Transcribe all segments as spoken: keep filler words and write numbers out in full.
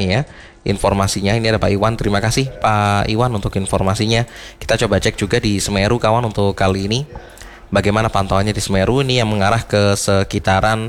nih ya informasinya. Ini ada Pak Iwan, terima kasih Pak Iwan untuk informasinya. Kita coba cek juga di Semeru kawan untuk kali ini. Bagaimana pantauannya di Semeru ini yang mengarah ke sekitaran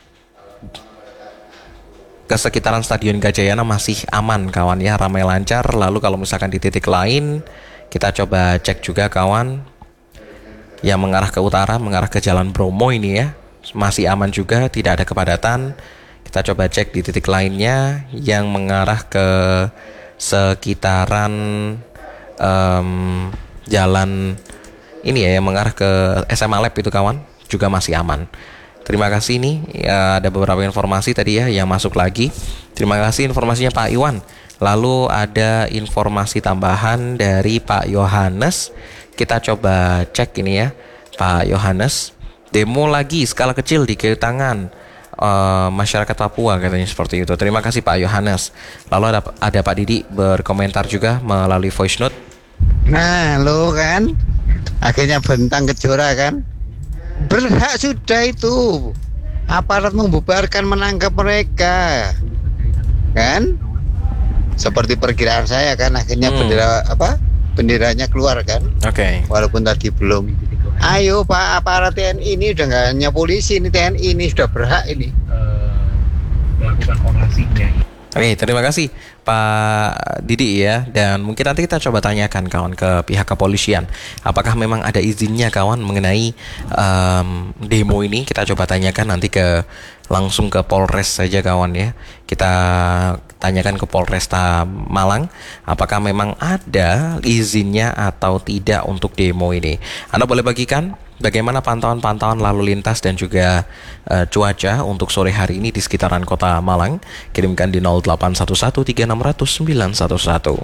ke sekitaran Stadion Gajayana masih aman kawan ya, ramai lancar. Lalu kalau misalkan di titik lain kita coba cek juga kawan yang mengarah ke utara, mengarah ke Jalan Bromo ini ya, masih aman juga, tidak ada kepadatan. Kita coba cek di titik lainnya yang mengarah ke sekitaran um, jalan ini ya, yang mengarah ke S M A Lab itu kawan, juga masih aman. Terima kasih nih ya, ada beberapa informasi tadi ya yang masuk lagi. Terima kasih informasinya Pak Iwan. Lalu ada informasi tambahan dari Pak Yohanes. Kita coba cek ini ya Pak Yohanes. Demo lagi skala kecil di kiri tangan Uh, masyarakat Papua katanya seperti itu. Terima kasih Pak Yohanes. Lalu ada, ada Pak Didi berkomentar juga melalui voice note. Nah lo kan akhirnya Bentang Kejora kan berhak sudah itu aparat membubarkan, menangkap mereka kan, seperti perkiraan saya kan. Akhirnya hmm. bendera apa benderanya keluar kan. Oke. Okay. Walaupun tadi belum. Ayo Pak, aparat T N I ini udah nggak hanya polisi, ini T N I ini sudah berhak ini uh, melakukan orasinya. Oke, terima kasih Pak Didi ya. Dan mungkin nanti kita coba tanyakan kawan ke pihak kepolisian, apakah memang ada izinnya kawan mengenai um, demo ini. Kita coba tanyakan nanti ke langsung ke Polres saja kawan ya. Kita tanyakan ke Polresta Malang, apakah memang ada izinnya atau tidak untuk demo ini. Anda boleh bagikan bagaimana pantauan-pantauan lalu lintas dan juga uh, cuaca untuk sore hari ini di sekitaran kota Malang. Kirimkan di nol delapan satu satu tiga enam nol nol sembilan satu satu.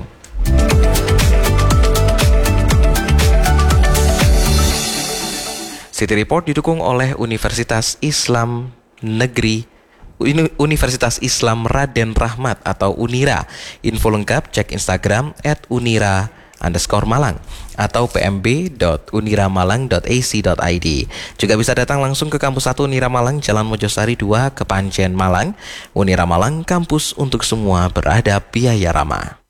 City Report didukung oleh Universitas Islam Negeri Universitas Islam Raden Rahmat atau Unira. Info lengkap cek Instagram at unira underscore malang atau p m b dot uniramalang dot a c dot i d. Juga bisa datang langsung ke kampus satu Unira Malang, Jalan Mojosari dua, Kepanjen Malang. Unira Malang, kampus untuk semua, beradab, biaya ramah.